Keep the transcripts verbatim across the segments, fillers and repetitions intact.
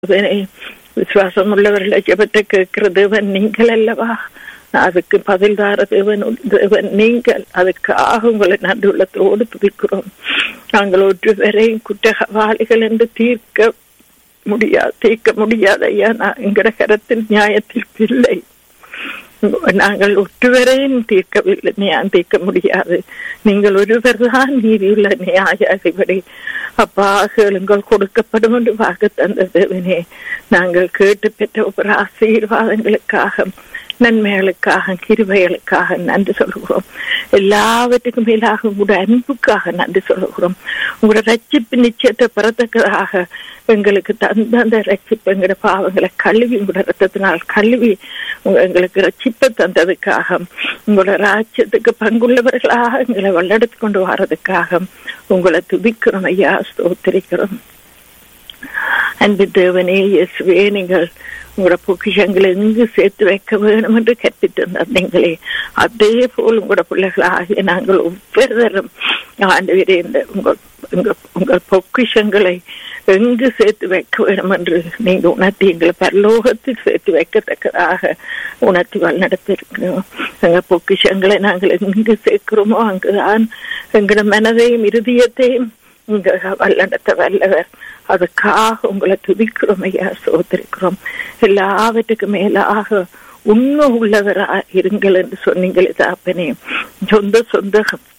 விசுவாசம் உள்ளவர்களை ஜெபத்தை கேட்கிற தேவன் நீங்கள் அல்லவா, அதுக்கு பதில் தார தேவன் தேவன் நீங்கள். அதுக்காக உங்களை நன்றி உள்ளத்தோடு துதிக்கிறோம். நாங்கள் ஒருவரையும் குற்றவாளிகள் என்று தீர்க்க முடியாது தீர்க்க முடியாது ஐயா. நான் எங்கட கரத்தில் நியாயத்தில் இல்லை. நாங்கள் ஒருவரையும் தீர்க்கவில்லை, நியாயம் தீர்க்க முடியாது. நீங்கள் ஒருவர் தான் நீதியுள்ள நியாயாதிபதி. அப்பா கேளுங்கள் கொடுக்கப்படும் என்று வாக்கு தந்த தேவனே, நாங்கள் கேட்டு பெற்ற ஒரு ஆசீர்வாதங்களுக்காக, நன்மைகளுக்காக, கிருபைகளுக்காக நன்றி சொல்கிறோம். எல்லாவற்றுக்கும் மேலாக உங்களோட அன்புக்காக நன்றி சொல்கிறோம். உங்களோட ரட்சிப்பு நிச்சயத்தை பெறத்தக்கதாக எங்களுக்கு தந்த அந்த ரட்சிப்பு, எங்களோட பாவங்களை கழுவி உங்களோட ரத்தத்தினால் கழுவி எங்களுக்கு ரட்சிப்பை தந்ததுக்காக, உங்களோட ராஜ்யத்துக்கு பங்குள்ளவர்களாக எங்களை வல்லெடுத்து கொண்டு வர்றதுக்காக உங்களை துதிக்கிறோம் ஐயா, ஸ்தோத்திரிக்கிறோம். அன்பு தேவனே இயேசுவே, நீங்கள் உங்களோட பொக்கிஷங்களை எங்கு சேர்த்து வைக்க வேணும் என்று கற்பித்திருந்தீங்களே, அதே போல் உங்களோட பிள்ளைகளாகிய நாங்கள் ஒவ்வொருவரும் ஆண்டவரே இந்த உங்கள் உங்கள் பொக்கிஷங்களை எங்கு சேர்த்து வைக்க வேண்டும் என்று நீங்க உணர்த்தி எங்களை பரலோகத்தில் சேர்த்து வைக்கத்தக்கதாக உணர்த்தி வழிநடத்திருக்கிறோம். எங்கள் பொக்கிஷங்களை நாங்கள் எங்கு சேர்க்கிறோமோ அங்குதான் எங்களோட மனதையும் இருதயத்தையும் இங்க வழிநடத்த வல்லவர். அதுக்காக உங்களை துதிக்கிறோம் ஐயா, சோதரிக்கிறோம். எல்லாவற்றுக்கும் மேலாக உண்மை உள்ளவரா இருங்கள் என்று சொன்னீங்களே தாப்பனே. சொந்த சொந்த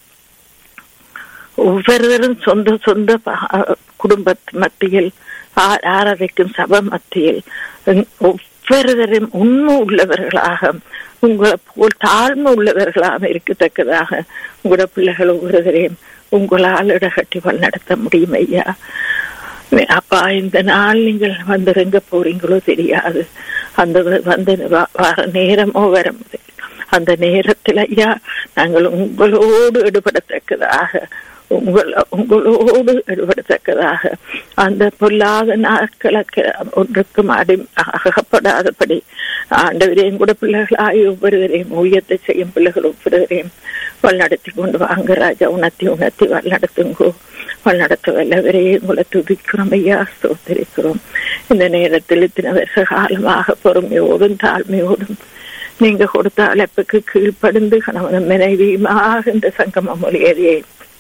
ஒவ்வொருவரும் சொந்த சொந்த குடும்ப மத்தியில், ஆராதைக்கும் சபை மத்தியில் ஒவ்வொருவரும் உண்மை உள்ளவர்களாக, உங்களை போல் தாழ்மை உள்ளவர்களாக இருக்கத்தக்கதாக உங்களோட பிள்ளைகள் ஒவ்வொருவரையும் உங்களால் இடகட்டி நடத்த முடியும் ஐயா. அப்பா, இந்த நாள் நீங்கள் வந்து எங்க போறீங்களோ தெரியாது. அந்த வந்து வர நேரமோ வர அந்த நேரத்தில் ஐயா நாங்கள் உங்களோடு ஈடுபடத்தக்கதாக, உங்கள உங்களோடு ஈடுபடத்தக்கதாக அந்த பொல்லாத நாட்களுக்கு ஒன்றுக்கும் அடி அகப்படாதபடி ஆண்டவரையும் கூட பிள்ளைகளாய் ஒவ்வொருவரையும் ஊழியத்தை செய்யும் பிள்ளைகள் ஒவ்வொருவரையும் வழிநடத்தி கொண்டு வாங்க ராஜா. உணர்த்தி உணர்த்தி வழிநடத்துங்கோ. வழிநடத்த வல்லவரையே உங்களை துதிக்கிறோம் ஐயா, ஸ்தோத்திரிக்கிறோம். இந்த நேரத்தில் இத்தனை வருஷ காலமாக பொறுமையோடும் தாழ்மையோடும் நீங்க கொடுத்த அழைப்புக்கு கீழ்ப்படிந்து கணவன் மனைவியுமாக இந்த சங்கம மொழியறியை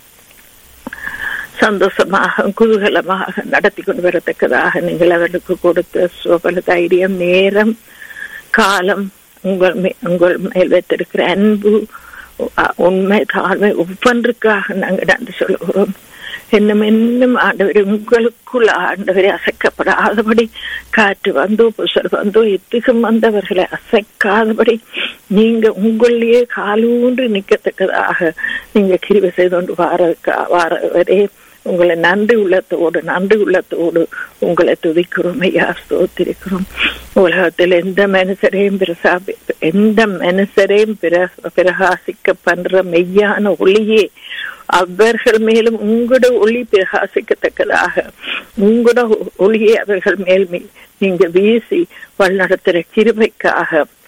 சந்தோஷமாக குதூகலமாக நடத்தி கொண்டு வரத்தக்கதாக நீங்கள் அவர்களுக்கு கொடுத்த சுபல தைரியம், நேரம், காலம், உங்கள் மே உங்கள் மேல் வைத்திருக்கிற அன்பு, உண்மை, தாழ்மை ஒவ்வொன்றுக்காக நாங்கள் நன்றி சொல்கிறோம். இன்னும் இன்னும் ஆண்டவரை உங்களுக்குள் ஆண்டவரை அசைக்கப்படாதபடி, காற்று வந்தோ புசல் வந்தோ எத்திகம் வந்தவர்களை அசைக்காதபடி நீங்க உங்களையே காலூன்று நிற்கத்தக்கதாக நீங்க கிருபை செய்து கொண்டு வாரக்கா வாரவரே உங்களை நன்றி உள்ளத்தோடு நன்றி உள்ளத்தோடு உங்களை துதிக்கிறோம் ஐயா, ஸ்தோத்திரிக்கிறோம். உலகத்தில் எந்த மனுஷரையும் பிரசா எந்த மனுஷரையும் பிர பிரகாசிக்க பண்ற மெய்யான ஒளியே அவர்கள் மேலும் உங்களோட ஒளி பிரகாசிக்கத்தக்கதாக உங்களோட ஒளியை அவர்கள் மேல் நீங்க வீசி வழிநடத்துற கிருபைக்காக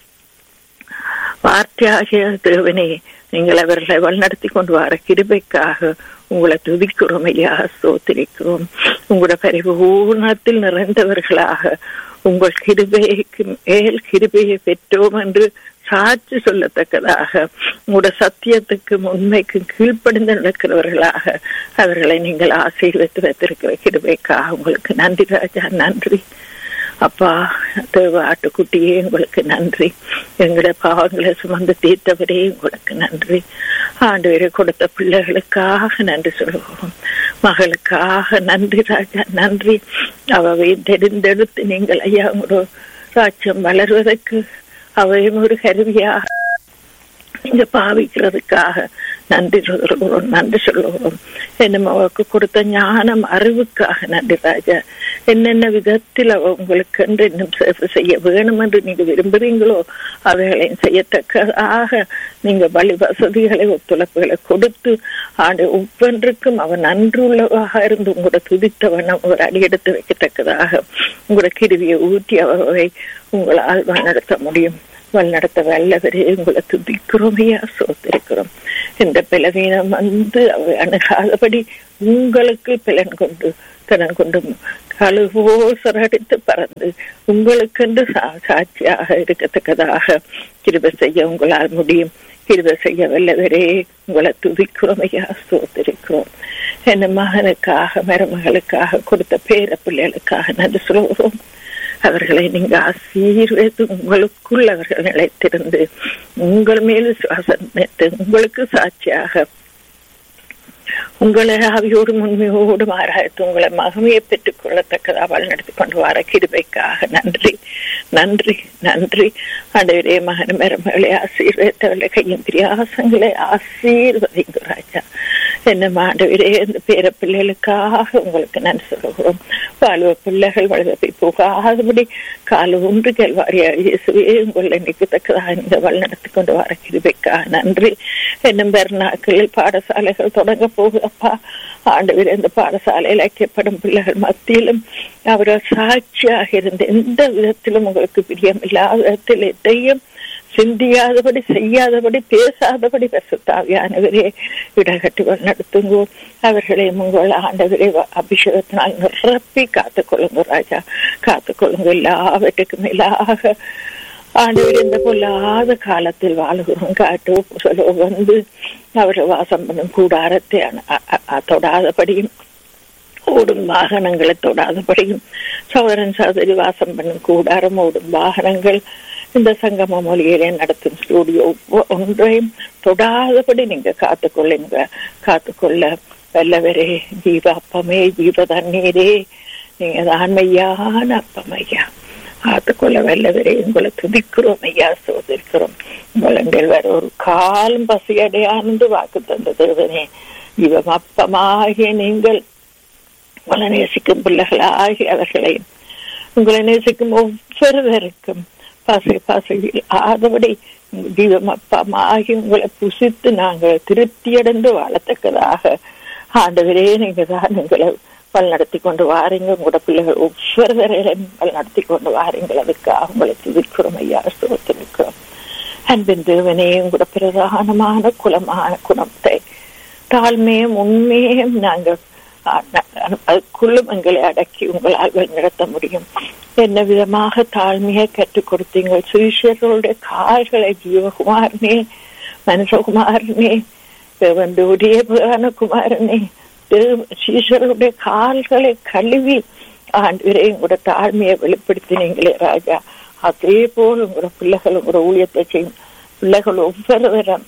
வார்த்தையாகிய தேவனே நீங்கள் அவர்களை வழிநடத்தி கொண்டு வர கிருபைக்காக உங்களை துதிக்கிறோம் ஐயா, ஸ்தோத்திரிக்கிறோம். உங்களோட பரிபூர்ணத்தில் நிறைந்தவர்களாக உங்கள் கிருபைக்கு மேல் கிருபையை பெற்றோம் என்று சாட்சி சொல்லத்தக்கதாக உங்களோட சத்தியத்துக்கும் உண்மைக்கும் கீழ்ப்படிந்து நடக்கிறவர்களாக அவர்களை நீங்கள் ஆசீர்வதித்து வைத்திருக்கிற கிருபைக்காக உங்களுக்கு நன்றி ராஜா, நன்றி அப்பா. தேவ ஆட்டுக்குட்டியே உங்களுக்கு நன்றி. எங்களோட பாவங்களை சுமந்து தீர்த்தவரே உங்களுக்கு நன்றி. ஆண்டவரை கொடுத்த பிள்ளைகளுக்காக நன்றி சொல்லுவோம். மகளுக்காக நன்றி ராஜா, நன்றி. அவை தெரிந்தெடுத்து நீங்கள் ஐயா உங்களோட ராஜ்யம் வளர்வதற்கு அவையும் ஒரு கருவியாக நீங்க பாவிக்கிறதுக்காக நன்றி சொல்லுகிறோம், நன்றி சொல்லுகிறோம். என்னும் அவருக்கு கொடுத்த ஞானம், அறிவுக்காக நன்றி ராஜா. என்னென்ன விதத்தில் அவ உங்களுக்கு என்று இன்னும் செய்ய வேணும் என்று நீங்க விரும்புறீங்களோ அவைகளையும் செய்யத்தக்கதாக நீங்க வழி வசதிகளை ஒத்துழைப்புகளை கொடுத்து ஆண்டு ஒவ்வொன்றுக்கும் அவன் நன்றுள்ளவாக இருந்து உங்களோட துதித்தவன் ஒரு அடியெடுத்து வைக்கத்தக்கதாக உங்களோட கிருவியை ஊற்றி அவரை உங்களால் வழிநடத்த முடியும். வழிநடத்த வல்லவரே உங்களை துதிக்கிறோம் ஐயா, சோத்திருக்கிறோம். இந்த பலவீனம் வந்து அவை அணுகாதபடி உங்களுக்கு பலன் கொண்டு கடன் கொண்டு கழுவோ சிறடித்து பறந்து உங்களுக்கென்று சாட்சியாக இருக்கத்தக்கதாக கிருபை செய்ய உங்களால் முடியும். கிருபை செய்ய வல்லவரே உங்களை துதிக்கிறோம் ஐயா, ஸ்தோத்திரிக்கிறோம். என் மகனுக்காக மருமகளுக்காக கொடுத்த பேர பிள்ளைகளுக்காக நன்றி சொல்கிறோம். அவர்களை நீங்க ஆசீர்வதித்து உங்களுக்குள் அவர்கள் நிலைத்திருந்து உங்கள் மேல் சுவாசம் உங்களுக்கு சாட்சியாக உங்களை ஆவியோடு உண்மையோடு ஆராய்த்து உங்களை மகிமையை பெற்றுக் கொள்ளத்தக்கதாக வழி நடத்தி கொண்டு வர கிருபைக்காக நன்றி நன்றி நன்றி. ஆண்டவரே மகன் மருமகளை ஆசீர்வதித்தவர்களை கையின் பிரியாசங்களை ஆசீர்வதிங்க ராஜா. என்ன ஆண்டவரே இந்த பேர பிள்ளைகளுக்காக உங்களுக்கு நன்றி சொல்கிறோம். வாழ்வ பிள்ளைகள் வளர்ப்பை போகாதபடி கால ஒன்று கேள்வாரியா இயேசுவே உங்களை நிற்கத்தக்கதாக இந்த வழி நடத்தி கொண்டு வர கிருபைக்காக நன்றி. என்னும் பெருநாட்களில் பாடசாலைகள் தொடங்க போகுதப்பா. ஆண்டவர் இந்த பாடசாலையில் ஐக்கியப்படும் பிள்ளைகள் மத்தியிலும் அவர்கள் சாட்சியாக இருந்த எந்த விதத்திலும் உங்களுக்கு பிரியமில்லாத விதத்தில் எதையும் சிந்தியாதபடி செய்யாதபடி பேசாதபடி பரிசுத்தாவியானவரே இடகட்டி நடத்துங்கோ. அவர்களை உங்கள் ஆண்டவரே அபிஷேகத்தினால் நிரப்பி காத்துக்கொள்ளுங்க ராஜா, காத்துக்கொள்ளுங்க. எல்லாவற்றுக்கும் மேலாக ஆண்டவர் இந்த பொல்லாத காலத்தில் வாழுகிறோம் காட்டு சொல்ல வந்து அவர்கள் வாசம் பண்ணும் கூடாரத்தை தொடாதபடியும் ஓடும் வாகனங்களை தொடாதபடியும் சகோதரன் சகோதரி வாசம் பண்ணும் கூடாரம் ஓடும் வாகனங்கள் இந்த சங்கம மொழியிலே நடத்தும் ஸ்டூடியோ ஒன்றையும் தொடாதபடி நீங்க காத்துக்கொள்ளுங்க. காத்துக்கொள்ள வல்லவரே ஜீவ அப்பமே ஜீவ தண்ணீரே நீங்க ஆண்மையான அப்பமையா காத்துக்கொள்ள வல்லவரே உங்களை துதிக்கிறோம் ஐயா, சோதிக்கிறோம். உங்கள் வேற ஒரு காலம் பசியடையானது வாக்கு தந்த தேவனே ஜீவம் அப்பமாகிய நீங்கள் உங்களை நேசிக்கும் பிள்ளைகளாகி அவர்களையும் உங்களை நேசிக்கும் ஒவ்வொருவருக்கும் பசை பசையில் ஆதபடி ஜீவம் அப்பமாகி உங்களை புசித்து நாங்கள் திருப்தியடைந்து வாழத்தக்கதாக ஆண்டவரே நீங்க தான் எங்களை பல் நடத்தி கொண்டு வாரீங்க. உங்களோட பிள்ளைகள் ஒவ்வொருவரையும் பல் நடத்தி கொண்டு வாரீங்கள். அதுக்காக உங்களை துதிக்கிறோம் ஐயா, ஸ்தோத்திரிக்கிறோம். அன்பின் தேவனே உங்களோட பிரதானமான குலமான குணத்தை தாழ்மையும் உண்மையும் நாங்கள் அதுக்குள்ளும் எங்களை அடக்கி உங்களால் வழிநடத்த முடியும். என்ன விதமாக தாழ்மையை கற்றுக் கொடுத்தீங்க. சுவிசேஷர்களுடைய கால்களை ஜீவகுமாரனே மனுஷகுமாரனே தேவனுடைய குமாரனே சீஷர்களுடைய கால்களை கழுவி ஆண்டு உங்களோட தாழ்மையை வெளிப்படுத்தினீங்களே ராஜா. அதே போல் உங்களோட பிள்ளைகள் உங்களோட ஊழியத்தை செய்யும் பிள்ளைகள் ஒவ்வொருவரும்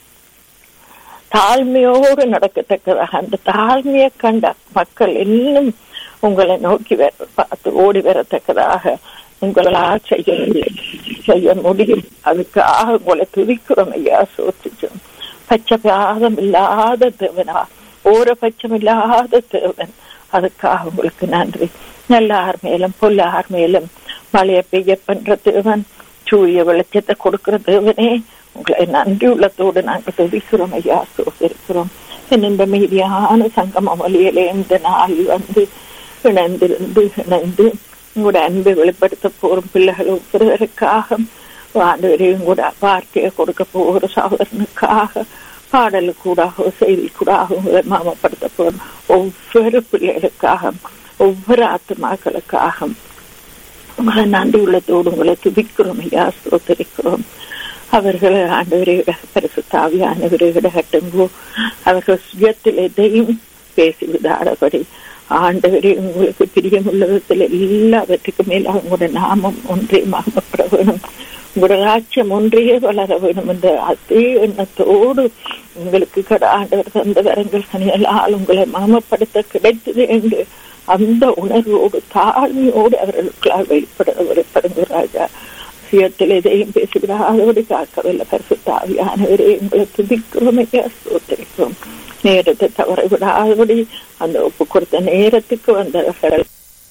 தாழ்மையோடு நடக்கத்தக்கதாக அந்த தாழ்மையை கண்ட மக்கள் இன்னும் உங்களை நோக்கி பார்த்து ஓடி வரத்தக்கதாக உங்களால் செய்ய செய்ய முடியும். அதுக்காக உங்களை துதிக்கிறோம் ஐயா, சோத்திச்சோம். பச்சை பாதம் இல்லாத தேவனா, ஓர பட்சம் இல்லாத தேவன், அதுக்காக உங்களுக்கு நன்றி. நல்லார் மேலும் பொல்லார் மேலும் மழையை பெய்ய பண்ற தேவன், சூரிய வெளிச்சத்தை கொடுக்கிற தேவனே உங்களை நன்றி உள்ளத்தோடு நாங்கள் துதிக்கிறோம் ஐயா, சோதிக்கிறோம். இந்த மீதியான சங்கம மொழியிலே இந்த நாள் வந்து இணைந்திருந்து இணைந்து உங்களோட அன்பை வெளிப்படுத்த போறும் பிள்ளைகள் ஒவ்வொருவருக்காக ஆண்டவரையும் கூட வார்த்தையை கொடுக்க போகிற சகோதரனுக்காக பாடலுக்கூடாக செய்தி கூடாக மாமப்படுத்த போறும் ஒவ்வொரு பிள்ளைகளுக்காக ஒவ்வொரு ஆத்மாக்களுக்காக உங்களை நன்றி உள்ளத்தோடு உங்களை துதிக்கிறோம் ஐயா, ஸ்தோத்திரிக்கிறோம். அவர்கள் ஆண்டவரைவிட பரிசுத்தாவியானவரைவிட கட்டுங்கோ. அவர்கள் சுயத்தில் எதையும் பேசி விடாதபடி ஆண்டவரே உங்களுக்கு பிரியமுள்ள விதத்தில் எல்லாவற்றுக்கும் மேல உங்களோட நாமம் ஒன்றே மகிமைப்பட வேணும், உங்களோட ராஜ்யம் ஒன்றையே வளர வேணும் என்ற அதே எண்ணத்தோடு உங்களுக்கு கட ஆண்டவர் தந்த வரங்கள் கனியலால் உங்களை மகிமைப்படுத்த கிடைத்தது என்று அந்த உணர்வோடு தாழ்மையோடு அவர்களுக்களால் வெளிப்பட வெளிப்படுங்க ராஜா. சுயத்தில் எதையும் பேசுகிறாதபடி காக்கவில்லை பரிசுத்தாவியானவரே உங்களை துதிக்கிறோமையா, ஸ்தோத்திரிக்கிறோம். நேரத்தை தவற விடாதபடி அந்த ஒப்பு கொடுத்த நேரத்துக்கு வந்தவர்கள்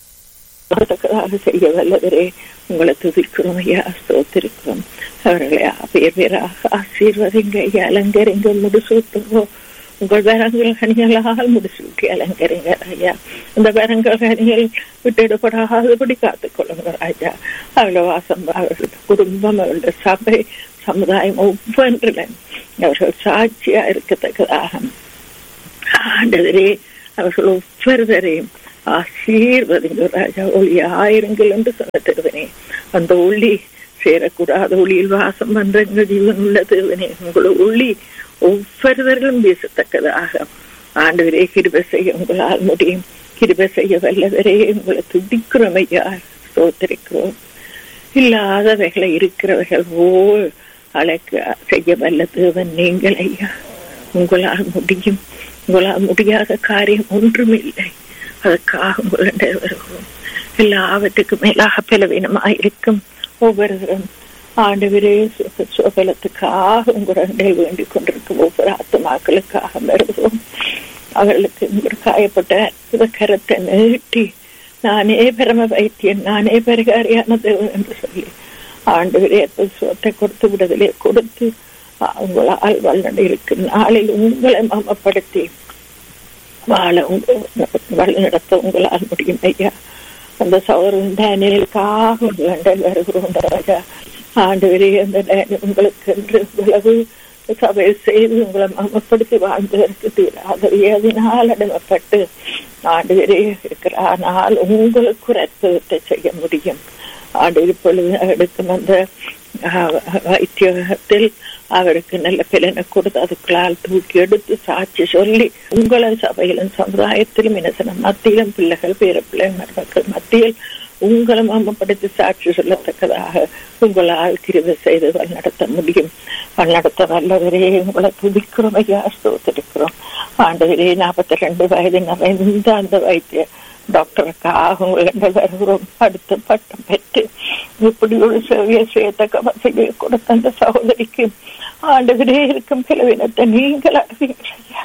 செய்ய வல்லவரே உங்களை துதிக்கிறோம் ஐயா, ஸ்தோத்திரிக்கிறோம். அவர்களை பேர் பேராக ஆசீர்வதிங்க ஐயா, அலங்கரிங்க, முடிசூட்டுங்கோ. உங்கள் வரங்கள் கனிகளால் முடிசூட்டி அலங்கரிங்க ஐயா. இந்த வரங்கள் கனிகள் விட்டுவிடப்படாதபடி காத்துக்கொள்ளுங்க ராஜா. அவளை வாசம் அவர்கள் குடும்பம் அவர்களுடைய சபை சமுதாயம் ஒவ்வொன்றிலும் அவர்கள் சாட்சியா இருக்கத்தக்கதாக ஆண்டவரே அவர்கள் ஒவ்வொருவரையும் ஆசீர்வதிங்க ராஜா. ஒளியாயிருங்கள் என்று சொன்ன தேவனே, அந்த ஒளி சேரக்கூடாத ஒளியில் வாசம் பண்ற எங்கள் ஜீவன் உள்ள தேவனே, உங்களோட ஒளி ஒவ்வொருவர்களும் வீசத்தக்கதாக ஆண்டவரே கிருபை செய்ய உங்களால் முடியும். கிருபை செய்ய வல்லவரே உங்களை துதிக்கிறோம் ஐயா, ஸ்தோத்திரிக்கிறோம். இல்லாதவைகளை இருக்கிறவர்கள் ஓ அழைக்க செய்ய வல்ல தேவன் நீங்கள் ஐயா. உங்களால் முடியும். உங்களால் முடியாத காரியம் ஒன்றும் இல்லை. அதற்காக உங்களுடைய வருவோம். எல்லாவற்றுக்கும் மேலாக பலவீனமாயிருக்கும் ஒவ்வொருவரும் ஆண்டவரே சுபலத்துக்காக உங்களுடைய வேண்டிக் கொண்டிருக்கும் ஒவ்வொரு ஆத்துமாக்களுக்காக வருவோம். அவர்களுக்கு உங்கள் காயப்பட்ட அற்புத கரத்தை நீட்டி நானே பரம வைத்தியன், நானே பரிகாரியான தேவன் என்று சொல்லி ஆண்டவரே சுவத்தை கொடுத்து விடுதலை கொடுத்து உங்களால் வல்லடை இருக்கும் நாளில் உங்களை மமப்படுத்தி வாழ வழி நடத்த உங்களால் முடியும் ஐயா. அந்த சௌரன் டேனியலுக்காக லண்டன் வருகிறோம் ராஜா. ஆண்டவரே அந்த டேனியல் உங்களுக்கு என்று உளவு சபை செய்து உங்களை மமப்படுத்தி வாழ்ந்ததற்கு தீராத வியாதினால் அடிமைப்பட்டு ஆண்டவரே இருக்கிற ஆனால் உங்களுக்கு ஒரு அற்புதத்தை செய்ய முடியும். ஆண்டு இப்பொழுது எடுக்கும் அந்த வைத்தியத்தில் அவருக்கு நல்ல பலனை கொடுத்து அதுக்களால் தூக்கி எடுத்து சாட்சி சொல்லி உங்களை சபையிலும் சமுதாயத்திலும் இனசன மத்தியிலும் பிள்ளைகள் பேர பிள்ளை மக்கள் மத்தியில் உங்களை மமப்படுத்தி சாட்சி சொல்லத்தக்கதாக உங்களால் கிருபை செய்து வழிநடத்த முடியும். வழிநடத்த வல்லவரே உங்களை துதிக்கிறோம் ஐயா, ஸ்தோத்திரிக்கிறோம். ஆண்டவரே நாற்பத்தி ரெண்டு வயது நிறைந்த அந்த வைத்திய டாக்டருக்காக உங்களை வருகிறோம். அடுத்த பட்டம் பெற்று இப்படி ஒரு சேவையை செய்யத்தக்க செய்ய கொடுத்த அந்த சகோதரிக்கு ஆண்டவரே இருக்கும் பலவீனத்தை நீங்கள் அறிவீர்கள் ஐயா.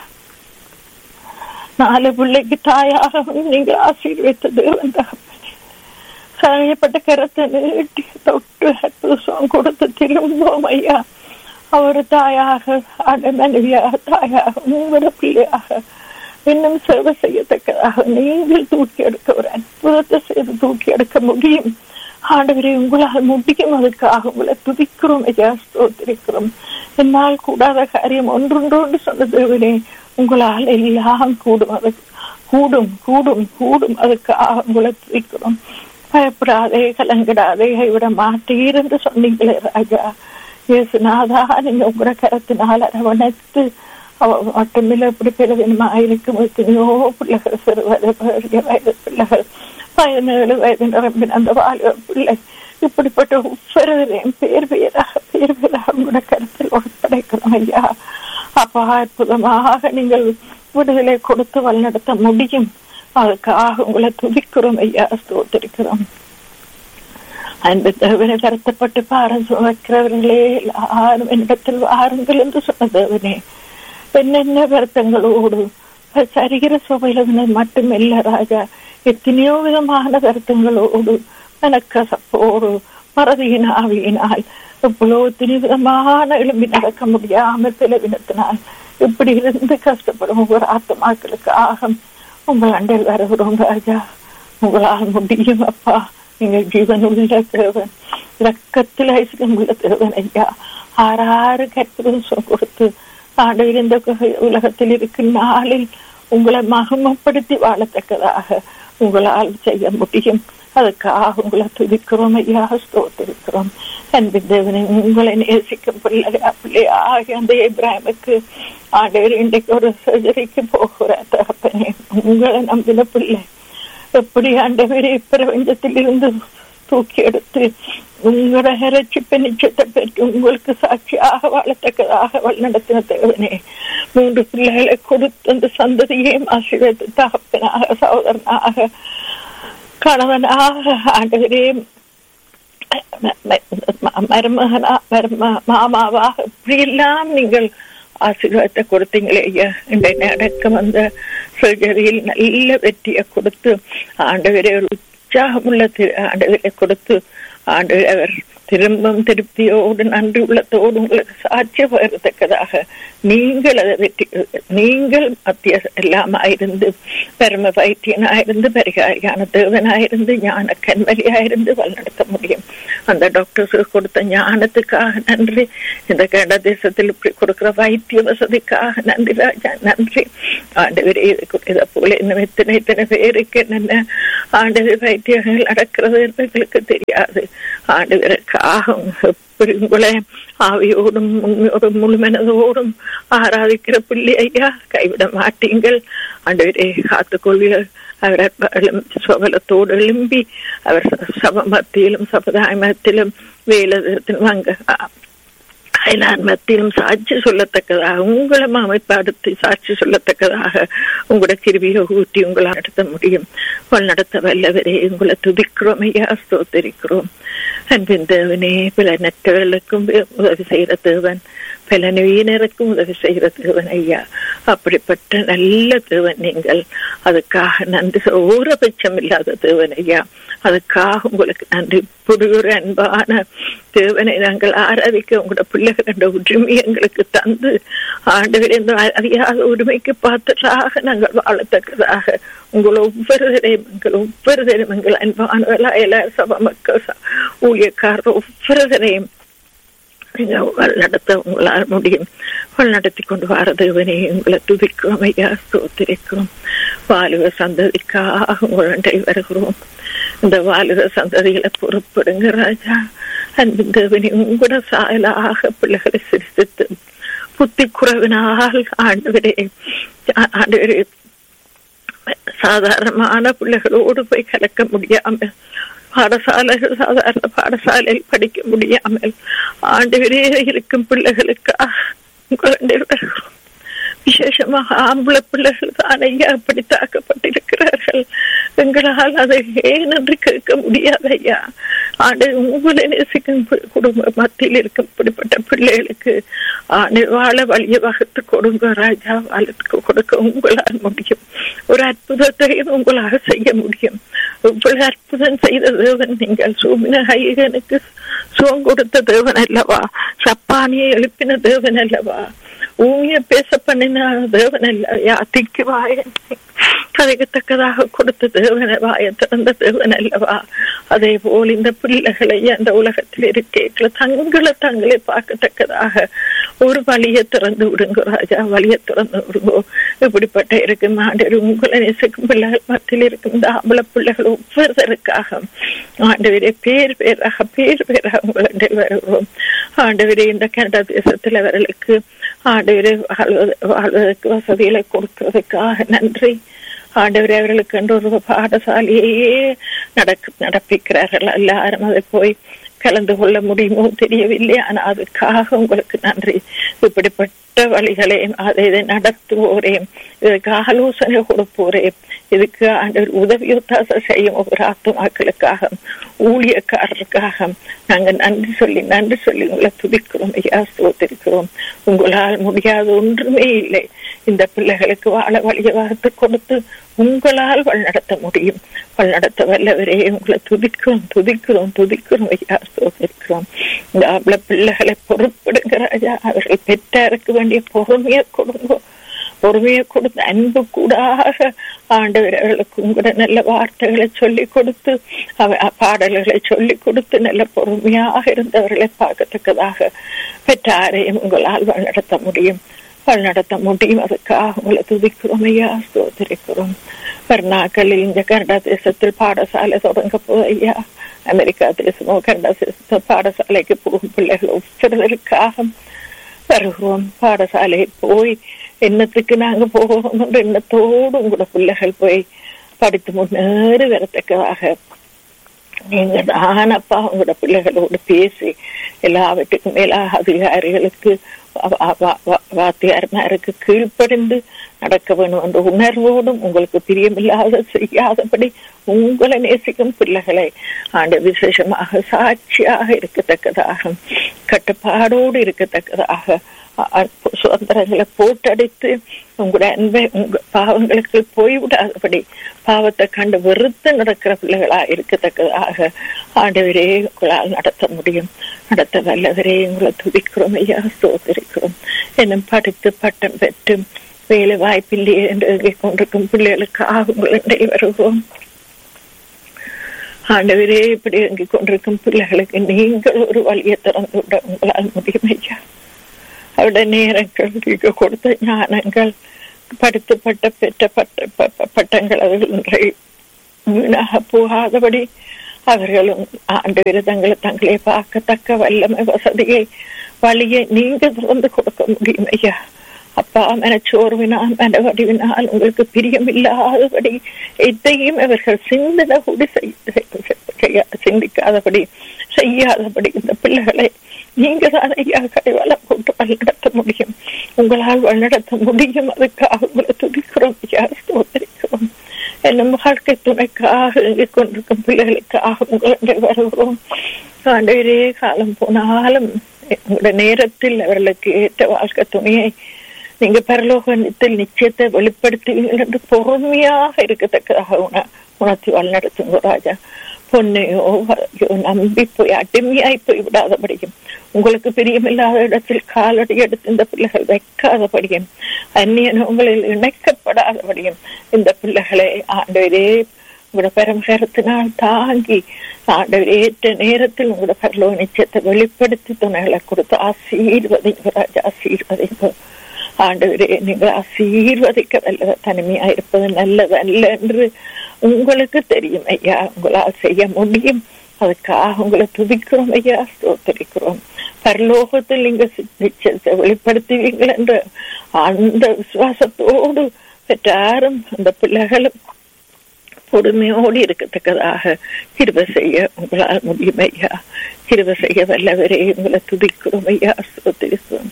நாலு பிள்ளைக்கு தாயாக நீங்கள் ஆசீர்வதித்த தேவன் தகப்பனே, சரையப்பட்ட கரத்தை நீட்டி தொட்டு அற்புதம் கொடுத்து திரும்புவோம் ஐயா. அவர் தாயாக மனைவியாக தாயாக உங்களோட பிள்ளையாக இன்னும் சேவை செய்யத்தக்கதாக நீங்கள் தூக்கி எடுக்க ஒரு அற்புதத்தை செய்து தூக்கி எடுக்க முடியும். ஆண்டவரே உங்களால் முடியும். அதுக்காக உங்களை துதிக்கிறோம் ஐயா, ஸ்தோத்திரிக்கிறோம். என்னால் கூடாத காரியம் ஒன்றொன்றோடு சொன்ன தேவனே, உங்களால் எல்லாம் கூடும். அது கூடும் கூடும் கூடும் அதுக்காக உங்களை துதிக்கிறோம். பயப்படாதே, கலங்கிடாதே, கைவிட மாட்டீர் என்று சொன்னீங்களே ராஜா. இயேசுநாதா, நீங்க உங்களோட கரத்தினால் அரவணைத்து அவ மட்டுமில்லை இப்படி பலவீனமாயிருக்கும் எத்தனையோ பிள்ளைகள், சிறு வயது வயது பிள்ளைகள், பதினேழு வயது நிரம்பின அந்த வாலிப பிள்ளை, இப்படிப்பட்ட ஒவ்வொருவரையும் பேர் பேராக பேர் பேராக உங்களோட கருத்தில் ஒப்படைக்கிறோம் ஐயா. அப்பா அற்புதமாக நீங்கள் விடுதலை கொடுத்து வழிநடத்த முடியும். அதுக்காக உங்களை துதிக்கிறோம் ஐயா, ஸ்தோத்திரிக்கிறோம். அன்பு தேவனை வருத்தப்பட்டு பாரம் சுமக்கிறவர்களே எல்லாரும் என்னிடத்தில் வாருங்கள் என்று சொன்ன தேவனே, என்னென்ன வருத்தங்களோடு சரீர சுவையில மட்டுமில்ல ராஜா, எத்தனையோ விதமான வருத்தங்களோடு மனக்கசப்போடு மறதியின் ஆவியினால் இவ்வளோ எத்தனை விதமான எழும்பி நடக்க முடியாமல் பிளவினத்தினால் இப்படி இருந்து கஷ்டப்படும் ஒவ்வொரு ஆத்மாக்களுக்காக உங்கள் அண்டையில் வருகிறோம் ராஜா. உங்களால் முடியும் அப்பா. நீங்கள் ஜீவன் உள்ள தேவன், இரக்கத்தில் ஐஸ்வரம் உள்ள தேவன் ஐயா. ஆறாறு கற்புதம் கொடுத்து ஆண்டவர் இந்த உலகத்தில் இருக்கும் நாளில் உங்களை மகிமைப்படுத்தி வாழத்தக்கதாக உங்களால் செய்ய முடியும். அதுக்காக உங்களை துதிக்கிறோம் ஐயா, ஸ்தோத்திரிக்கிறோம். அன்பின் தேவனை, உங்களை நேசிக்கும் பிள்ளையா பிள்ளையாக அந்த இப்ராஹிமுக்கு ஆண்டவர் இன்றைக்கு ஒரு சர்ஜரிக்கு போகிற தகப்பனே, உங்களை நம்பின பிள்ளை எப்படி ஆண்டவரே பிரபஞ்சத்தில் இருந்து தூக்கி எடுத்து உங்களோட இரட்சிப்பு நிச்சயத்தை பெற்று உங்களுக்கு சாட்சியாக வாழத்தக்கதாக வழிநடத்தின தேவனே, மூன்று பிள்ளைகளை கொடுத்து அந்த சந்ததியையும் ஆசீர்வதித்து தகப்பனாக, சகோதரனாக, கணவனாக, ஆண்டவரே மருமகனா மாமாவாக இப்படியெல்லாம் நீங்கள் ஆசீர்வாதத்தை கொடுத்தீங்களே ஐயா. இன்றைய அடக்கம் அந்த சர்ஜரியில் நல்ல வெற்றியை கொடுத்து ஆண்டவரே ஒரு உற்சாகமுள்ள ஆண்டவரை கொடுத்து ஆண்டவர் அவர் திரும்பவும் திருப்தியோடு நன்றி உள்ளத்தோடு உங்களுக்கு சாட்சி பகிரத்தக்கதாக நீங்கள் அதை வெற்றி நீங்கள் மத்திய எல்லாமாயிருந்து பெரும வைத்தியனாயிருந்து பரிகாரியான தேவனாயிருந்து ஞான கண்மலியாயிருந்து வழிநடத்த முடியும். அந்த டாக்டர்ஸுக்கு கொடுத்த ஞானத்துக்காக நன்றி. இந்த கனடா தேசத்தில் இப்படி கொடுக்கிற வைத்திய வசதிக்காக நன்றி ராஜா, நன்றி ஆண்டவரே. இதை போல இன்னும் எத்தனை எத்தனை பேருக்கு என்னென்ன ஆண்டவர் வைத்தியங்கள் நடக்கிறது எங்களுக்கு தெரியாது. ஆண்டவருக்காக உங்களை ஆவியோடும் உண்மையோடும் முழுமனதோடும் ஆராதிக்கிற பிள்ளை ஐயா கைவிட மாட்டீங்கள். ஆண்டவரே காத்துக்கொள்வீர்கள். அவர் சபலத்தோடு எழும்பி அவர் சப மத்தியிலும் சமுதாய மத்தியிலும் வேலைத்திலும் அங்க அயலார் மத்தியிலும் சாட்சி சொல்லத்தக்கதாக உங்களை அமைப்பாடுத்தி சாட்சி சொல்லத்தக்கதாக உங்களோட கிருபியை ஊட்டி உங்களை நடத்த முடியும். நடத்த வல்லவரே உங்களை துதிக்கிறோம் ஐயா, ஸ்தோத்திரிக்கிறோம். அன்பின் தேவனே, பல நெற்றவர்களுக்கும் உதவி செய்கிற தேவன், பல நவீனருக்கும் உதவி செய்கிற தேவன் ஐயா. அப்படிப்பட்ட நல்ல தேவன் நீங்கள். அதுக்காக நன்றி. ஓரபட்சம் இல்லாத தேவன் ஐயா, அதுக்காக உங்களுக்கு நன்றி. புதிய அன்பான தேவனை நாங்கள் ஆராதிக்க உங்களோட பிள்ளைகள் என்ற உரிமை எங்களுக்கு தந்து ஆண்டவரே அறியாத உரிமைக்கு பார்த்ததாக நாங்கள் வாழத்தக்கதாக உங்கள் ஒவ்வொருவரையும் எங்கள் ஒவ்வொருவரையும் எங்கள் அன்பானவர்களா எல்லா சபா மக்கள் ஊழியக்காரர் ஒவ்வொருவரையும் நடத்த உங்களால் முடியும். நடத்தி கொண்டு வர தேவனே உங்களை துதிக்கிறோம் ஐயா, ஸ்தோத்திரிக்கிறோம். வாலிப சந்ததிக்காக உங்களை வருகிறோம். இந்த வாலிப சந்ததிகளை பொறுப்படுங்க ராஜா. அன்பின் தேவனே, உங்களோட சாயலாக பிள்ளைகளை சிரித்து புத்தி குறைவினால் ஆண்டவரே ஆண்டவரே சாதாரணமான பிள்ளைகளோடு போய் கலக்க முடியாமல், பாடசாலைகள் சாதாரண பாடசாலையில் படிக்க முடியாமல் ஆண்டவரே இருக்கும் பிள்ளைகளுக்காக விசேஷமாக ஆம்பளை பிள்ளைகள் தான் ஐயா அப்படி தாக்கப்பட்டிருக்கிறார்கள். எங்களால் அதை ஏன் என்று கேட்க முடியாது ஐயா. ஆண்டு உங்களை நேசிக்கும் குடும்ப மத்தியில் இருக்கும் இப்படிப்பட்ட பிள்ளைகளுக்கு ஆண்டு வாழ வழியை வகுத்து கொடுங்க ராஜா. வாழ்க்கை கொடுக்க உங்களால் முடியும். ஒரு அற்புதத்தையும் உங்களால் செய்ய முடியும். இவ்வளவு அற்புதம் செய்த தேவன் நீங்கள். சூமின ஐயனுக்கு சுகம் கொடுத்த தேவன் அல்லவா? சப்பானியை எழுப்பின தேவன் அல்லவா? ஊமிய பேச பண்ணின தேவன் அல்லவா? திக்கு வாய கதைக்கத்தக்கதாக கொடுத்த தேவன வாய திறந்த தேவன் அல்லவா? அதே போல் இந்த பிள்ளைகளை அந்த உலகத்தில் இருக்க தங்களை தங்களை பார்க்கத்தக்கதாக ஒரு வழியை திறந்து விடுங்க ராஜா. வழியை திறந்து விடுங்கோ. இப்படிப்பட்ட இருக்கும் ஆண்டவர் உங்களை நேசிக்கும் பிள்ளைகள் மத்தியில் இருக்கும் இந்த ஆம்பளை பிள்ளைகள் ஒவ்வொருத்தருக்காக ஆண்டவரே பேர் பேராக பேர் பேராக உங்களை வருகிறோம். ஆண்டவரே இந்த கனடா தேசத்தில் அவர்களுக்கு ஆண்டவரே வாழ்வதற்கு வசதிகளை கொடுக்கிறதுக்காக நன்றி. ஆண்டவரே அவர்களுக்கு என்று ஒரு பாடசாலையே நடக்க நடப்பிக்கிறார்கள். எல்லாரும் அதை போய் கலந்து கொள்ள முடியுமோ தெரியவில்லை. ஆனால் அதுக்காக உங்களுக்கு நன்றி. இப்படிப்பட்ட வழிகளையும் அதை நடத்துவோரையும் இதற்கு ஆலோசனை கொடுப்போரையும் இதுக்கு ஆண்டவர் உதவி ஒத்தாசை செய்யும் ஒவ்வொரு ஆத்துமாக்களுக்காக ஊழியக்காரருக்காக நாங்கள் நன்றி சொல்லி நன்றி சொல்லி உங்களை துதிக்கிறோம் ஐயா, ஸ்தோத்திரிக்கிறோம். உங்களால் முடியாத ஒன்றுமே இல்லை. இந்த பிள்ளைகளுக்கு வாழ வழியை வகுத்து கொடுத்து உங்களால் வழிநடத்த முடியும். வழிநடத்த வல்லவரே உங்களை துதிக்கிறோம் துதிக்கிறோம் துதிக்கிறோம் ஐயா, ஸ்தோத்திரிக்கிறோம். இந்த அவள பிள்ளைகளை பொறுப்படுங்க ராஜா. அவர்கள் பெற்றாருக்கு வேண்டிய பொறுமையை கொடுங்க. பொறுமையை கொடுத்து அன்பு கூடாக ஆண்டவர் அவர்களுக்கு உங்களோட நல்ல வார்த்தைகளை சொல்லிக் கொடுத்து பாடல்களை சொல்லிக் கொடுத்து நல்ல பொறுமையாக இருந்தவர்களை பார்க்கத்தக்கதாக பெற்றாரையும் உங்களால் வழிநடத்த முடியும் வழிநடத்த முடியும். அதுக்காக உங்களை துதிக்கிறோம் ஐயா, ஸ்தோத்திரிக்கிறோம். கர்நாக்களில் இந்த கனடா தேசத்தில் பாடசாலை தொடங்க போது ஐயா, அமெரிக்கா தேசமோ கனடா தேச பாடசாலைக்கு போகும் பிள்ளைகள் ஒவ்வொருவருக்காக வருகிறோம். பாடசாலையை போய் எண்ணத்துக்கு நாங்க போகணும் என்ற எண்ணத்தோடு உங்களோட பிள்ளைகள் போய் படித்து முன்னேறி வரத்தக்கதாக நீங்க நானப்பா உங்களோட பிள்ளைகளோடு பேசி எல்லாவற்றுக்கும் மேலா அதிகாரிகளுக்கு வாத்தியார்மாருக்கு கீழ்ப்படிந்து நடக்க வேணும் என்ற உணர்வோடும் உங்களுக்கு பிரியமில்லாத செய்யாதபடி உங்களை நேசிக்கும் பிள்ளைகளை ஆண்டு விசேஷமாக சாட்சியாக இருக்கத்தக்கதாக கட்டுப்பாடோடு இருக்கத்தக்கதாக சுதந்திரங்களை போட்டடித்து உங்களுடைய அன்பை உங்க பாவங்களுக்கு போய்விடாதபடி பாவத்தை கண்டு வெறுத்து நடக்கிற பிள்ளைகளா இருக்கத்தக்கதாக ஆண்டவரே உங்களால் நடத்த முடியும். நடத்த வல்லவரே உங்களை துதிக்கிறோம் ஐயா, ஸ்தோத்திரிக்கிறோம். என்னும் படித்து பட்டம் பெற்று வேலை வாய்ப்பில்லையே என்று கொண்டிருக்கும் பிள்ளைகளுக்காக உங்களை வருவோம். ஆண்டவரே, இப்படி இயங்கிக் கொண்டிருக்கும் பிள்ளைகளுக்கு நீங்கள் ஒரு வழியை திறந்து விட உங்களால் முடியும் ஐயா. அவருடைய நேரங்கள், நீங்க கொடுத்த ஞானங்கள், படித்துப்பட்ட பெற்ற பட்ட பட்டங்கள் அவர்கள் வீணாக போகாதபடி அவர்களும் ஆண்டவரே தங்களை தங்களை பார்க்கத்தக்க வல்லமை வசதியை வழியை நீங்க திறந்து கொடுக்க முடியும் ஐயா. அப்பா, மனச்சோர்வினால் மன வடிவினால் உங்களுக்கு பிரியம் இல்லாதபடி எதையும் அவர்கள் சிந்தனை கூடி சிந்திக்காதபடி செய்யாதபடி இந்த பிள்ளைகளை நீங்க தான் ஐயா கைவாளம் கொண்டு வழிநடத்த முடியும். உங்களால் வழிநடத்த முடியும். அதுக்காக உங்களை துதிக்கிறோம் ஐயா, ஸ்தோத்திரிக்கிறோம். என்னும் வாழ்க்கை துணைக்காக இயங்கிக் கொண்டிருக்கும் பிள்ளைகளுக்காக உங்களை வருகிறோம். ஆண்டவரே, காலம் போனாலும் உங்களோட நேரத்தில் அவர்களுக்கு ஏற்ற வாழ்க்கை துணையை நீங்க பரலோகத்தில் நிச்சயத்தை வெளிப்படுத்துவீர்கள் என்று பொறுமையாக இருக்கத்தக்கதாக உண உணர்த்தி வழிநடத்துங்க ராஜா. பொண்ணையோ நம்பி போய் அடிமையாய் போய் விடாதபடியும், உங்களுக்கு பிரியமில்லாத இடத்தில் காலடி எடுத்து இந்த பிள்ளைகள் வைக்காதபடியும், அந்நியன் உங்களில் இணைக்கப்படாதபடியும் இந்த பிள்ளைகளை ஆண்டவரே உங்களோட பரமகரத்தினால் தாங்கி ஆண்டவரே ஏற்ற நேரத்தில் உங்களோட பரலோக நிச்சயத்தை வெளிப்படுத்தி துணைகளை கொடுத்து ஆசீர்வதிங்க ராஜா, ஆசீர்வதிங்க ஆண்டவரே. நீங்கள் ஆசீர்வதிக்க வல்ல, தனிமையா இருப்பது நல்லது அல்ல என்று உங்களுக்கு தெரியும் ஐயா. உங்களால் செய்ய முடியும். அதுக்காக உங்களை துதிக்கிறோம் ஐயா, ஸ்தோத்திரிக்கிறோம். பரலோகத்தில் நீங்க நிச்சயத்தை வெளிப்படுத்துவீங்கள் என்ற அந்த விசுவாசத்தோடு பெற்றாரும் அந்த பிள்ளைகளும் பொறுமையோடு இருக்கத்தக்கதாக கிருபை செய்ய உங்களால் முடியும் ஐயா. கிருபை செய்ய வல்லவரே உங்களை துதிக்கிறோம் ஐயா, ஸ்தோத்திரிக்கிறோம்.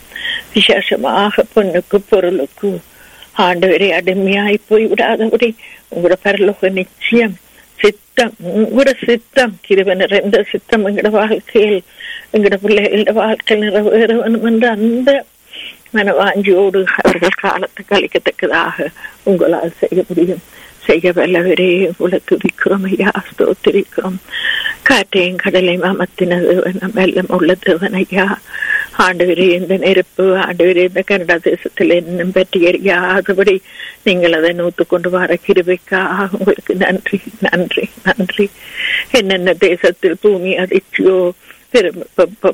விசேஷமாக பொண்ணுக்கு பொருளுக்கு ஆண்டவரே அடிமையாய் போய் விடாதபடி உங்களோட பரலோக நிச்சயம் சித்தம், உங்களோட சித்தம், கிருபை நிறைந்த சித்தம் எங்களோட வாழ்க்கையில் எங்களோட பிள்ளைகளோட வாழ்க்கையில் நிறைவேற வேணும் என்ற அந்த மனவாஞ்சியோடு அவர்கள் காலத்தை கழிக்கத்தக்கதாக உங்களால் செய்ய முடியும். செய்ய வல்லவரே உங்களை துதிக்கிறோம் ஐயா, ஸ்தோத்திரிக்கிறோம். காற்றையும் கடலையும் அமர்த்தின தேவன், வெள்ளம் உள்ள தேவன் ஐயா. ஆண்டவரே, இந்த நெருப்பு ஆண்டவரே இந்த கனடா தேசத்தில் இன்னும் பற்றி எரியாதபடி நீங்கள் அதை நூத்து கொண்டு வர கிருபைக்காக உங்களுக்கு நன்றி, நன்றி, நன்றி. என்னென்ன தேசத்தில் பூமி அதிர்ச்சியோ பெரும்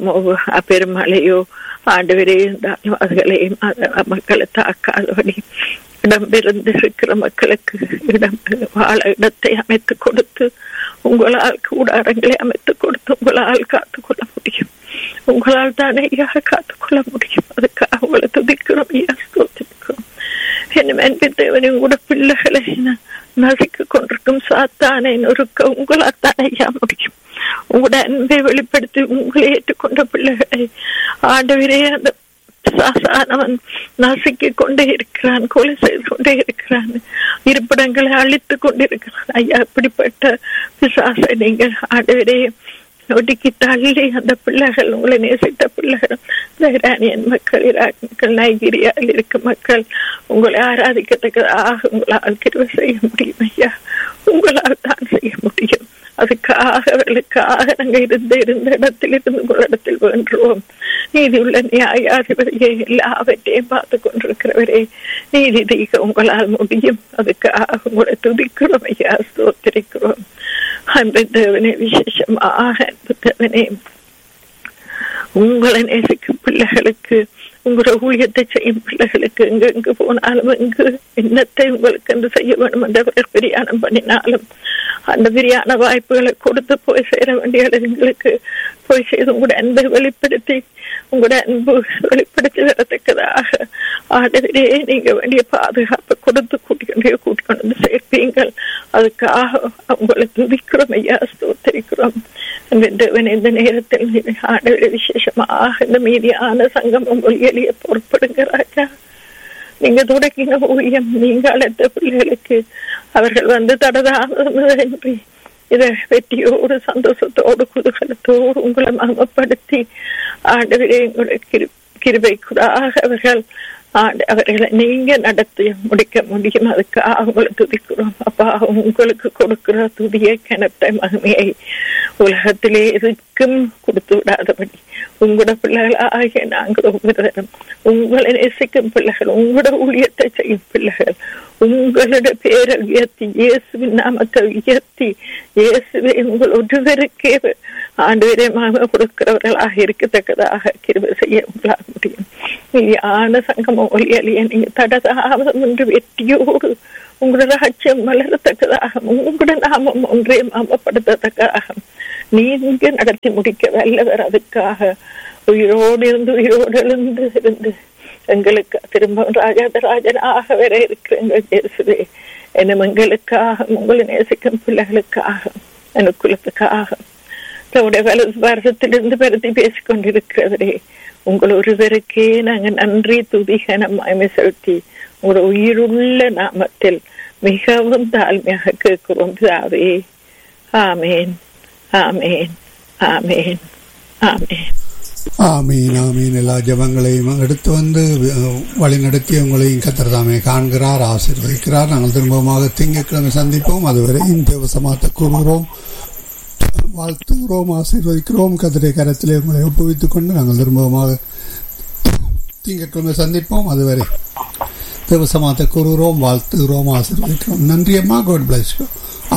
பெருமழையோ ஆண்டவரே இருந்தாலும் அதுகளையும் மக்களை தாக்காதபடி இடம்பெயர்ந்து இருக்கிற மக்களுக்கு இடம் வாழ இடத்தை அமைத்து கொடுத்து உங்களால் கூடாரங்களை அமைத்து கொடுத்து உங்களால் காத்துக்கொள்ள முடியும். உங்களால் தானே ஐயா காத்துக்கொள்ள முடியும். அதுக்காக உங்களை துதிக்கிறோம் ஐயா, ஸ்தோத்திரிக்கிறோம். என்ன அன்பின் தேவனை உங்களோட பிள்ளைகளை நசிக்க கொண்டிருக்கும் சாத்தானை நொறுக்க உங்களால் தானே ஐயா முடியும். உங்களோட அன்பை வெளிப்படுத்தி உங்களை ஏற்றுக்கொண்ட பிள்ளைகளை ஆண்டவரே அந்த சாசானவன் நசுக்கிக் கொண்டே இருக்கிறான், கொலை செய்து கொண்டே இருக்கிறான், இருப்பிடங்களை அழித்து கொண்டிருக்கிறான் ஐயா. அப்படிப்பட்ட பிசாசை நீங்கள் ஆண்டவரே ஒடுக்கி தள்ளி அந்த பிள்ளைகள், உங்களை நேசித்த பிள்ளைகள், ஈரானியன் மக்கள், ஈராக் மக்கள், நைஜீரியாவில் இருக்கும் மக்கள் உங்களை ஆராதிக்கத்தக்கதாக உங்களால் கிருபை செய்ய முடியும் ஐயா. உங்களால் தான் செய்ய முடியும். அதுக்காக அவர்களுக்காக நாங்கள் இருந்த இருந்த இடத்தில் இருந்து உங்களிடத்தில் வேண்டுவோம். நீதி உள்ள நியாயாதிபதியை எல்லாவற்றையும் பார்த்து கொண்டிருக்கிறவரே, நீதி தீக உங்களால் முடியும். அதுக்காக உங்களை துதிக்கிறோம் ஐயா, ஸ்தோத்திரிக்கிறோம். அன்பு தேவனே, விசேஷமாக அன்பு தேவனே, உங்களை நேசிக்கும் பிள்ளைகளுக்கு, உங்களோட ஊழியத்தை செய்யும் பிள்ளைகளுக்கு எங்கு எங்கு போனாலும் எங்கு என்னத்தை உங்களுக்கு என்று செய்ய வேண்டும் என்றவர்கள் பிரியாணம் பண்ணினாலும் அந்த பிரியான வாய்ப்புகளை கொடுத்து போய் சேர வேண்டிய இடங்களுக்கு போய் செய்து உங்களோட அன்பை வெளிப்படுத்தி உங்களோட அன்பு வெளிப்படுத்தி வரத்தக்கதாக ஆண்டவரே நீங்க வேண்டிய பாதுகாப்பை கொடுத்து கூட்டிக்கொண்டே கூட்டிக்கொண்டு வந்து சேர்ப்பீங்கள். அதுக்காக உங்களை துதிக்கிறோம் ஐயா, ஸ்தோத்திரிக்கிறோம். இந்த நேரத்தில் ஆண்டவரே விசேஷமாக இந்த மீதியான சங்கமம் ஒளியலிய பொறுப்படுங்க ராஜா. நீங்க தொடங்கின ஊழியம், நீங்க அழைத்த பிள்ளைகளுக்கு அவர்கள் வந்து தடதாமதமின்றி இதை வெற்றியோடு சந்தோஷத்தோடு குதூகலத்தோடு உங்களை மகமப்படுத்தி ஆண்டவரே உங்களுடைய கிரு கிருபைக்குடாக அவர்கள் அவர்களை நீங்க நடத்தி முடிக்க முடியும். அதுக்காக உங்களை துதிக்கிறோம் அப்பா. உங்களுக்கு கொடுக்கிற துதியை, கனத்தை, மகிமையை உலகத்திலே எதுக்கும் கொடுத்து விடாதபடி உங்களோட பிள்ளைகளாகிய நாங்கள் ஒவ்வொருவரும் உங்களை நேசிக்கும் பிள்ளைகள், உங்களோட ஊழியத்தை செய்யும் பிள்ளைகள், உங்களோட பேரை உயர்த்தி இயேசுவின் நாமத்தை உயர்த்தி இயேசுவை உங்கள் ஒருவருக்கே ஆண்டவரே மகிமை கொடுக்கிறவர்களாக இருக்கத்தக்கதாக கிருபை செய்ய உங்களாக முடியும். ஞான சங்கமம் ஒளியலிய நீங்க தடதாமதம் என்று வெற்றியோடு உங்களோட ராஜ்யம் வளரத்தக்கதாக உங்களோட நாமம் ஒன்றே மாமப்படுத்தத்தக்கதாக நீங்க நடத்தி முடிக்க வல்லவர். அதுக்காக உயிரோடு இருந்து உயிரோடு எழுந்து இருந்து எங்களுக்கு திரும்ப ராஜராஜனாக வர இருக்கிற எங்கள் இயேசுவே, என்னும் எங்களுக்காக உங்களை நேசிக்கும் பிள்ளைகளுக்காக அனுகூலத்துக்காக தன்னுடைய வலது வருஷத்திலிருந்து பருத்தி பேசிக் கொண்டிருக்கிறவரே, உங்கள் ஒருவருக்கே நாங்கள் நன்றி துதிகன மகிமை செலுத்தி உங்களோட உயிருள்ள நாமத்தில் மிகவும் தாழ்மையாக கேட்கிறோம் பிதாவே. ஆமேன், ஆமேன், ஆமேன், ஆமேன், ஆமீன், ஆமீன். எல்லா ஜபங்களையும் எடுத்து வந்து வழி நடத்தி உங்களையும் கர்த்தர் தாமே காண்கிறார், ஆசீர்வதிக்கிறார். நாங்கள் திரும்பமாக திங்கட்கிழமை சந்திப்போம். அதுவரை தேவசமாத்த கூறுகிறோம், வாழ்த்துகிறோம், ஆசீர்வதிக்கிறோம். கர்த்தருடைய கரத்திலே உங்களை ஒப்புவித்துக் கொண்டு நாங்கள் திரும்பமாக திங்கட்கிழமை சந்திப்போம். அதுவரை தேவசமாத்த கூறுகிறோம், வாழ்த்துகிறோம், ஆசீர்வதிக்கிறோம். நன்றி அம்மா. God bless you.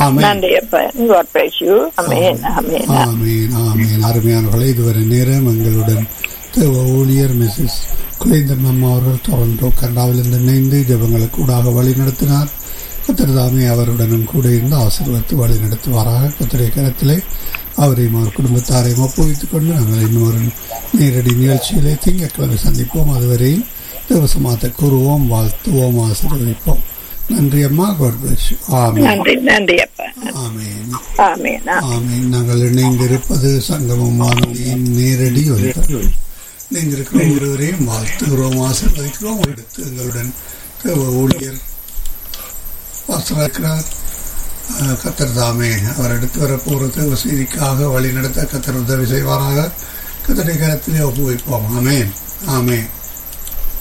அருமையானவர்களே, இதுவரை நேரம் எங்களுடன் தேவ ஊழியர் மிஸ்ஸஸ் குலேந்தன் அம்மா அவர்கள் டொரண்டோ கனடாவிலிருந்து இணைந்து ஜபங்களுக்கு கூடாக வழி நடத்தினார். கர்த்தர் தாமே அவருடனும் கூட இருந்து ஆசீர்வதித்து வழி நடத்துவாராக. கர்த்தருடைய கரத்திலே அவரையும் அவர் குடும்பத்தாரையும் ஒப்புவித்துக் கொண்டு நாங்கள் இன்னொரு நேரடி நிகழ்ச்சியிலே திங்கட்கிழமை சந்திப்போம். அதுவரையும் தேவசமாத்த கூறுவோம், வாழ்த்துவோம், ஆசீர்வதிப்போம். நன்றி அம்மா. God bless you. ஆமென். நன்றி, நன்றி அப்பா. ஆமென், ஆமென், ஆமென். நாங்கள் இணைந்திருப்பது சங்கமம் வானொலியின் நேரடி ஒலிபரப்பு. இணைந்திருக்கிற ஒருவரையும் வாழ்த்துகிறோம், ஆசீர்வதிக்கிறோம். எடுத்து எங்களுடன் ஊழியர் வாசலாக்கிறார். கர்த்தர் தாமே அவர் எடுத்து வரப்போறது செய்திக்காக வழி நடத்த கர்த்தர் உதவி செய்வாராக. கர்த்தருடைய கரத்திலே ஒப்புவிப்போம். ஆமென், ஆமென்.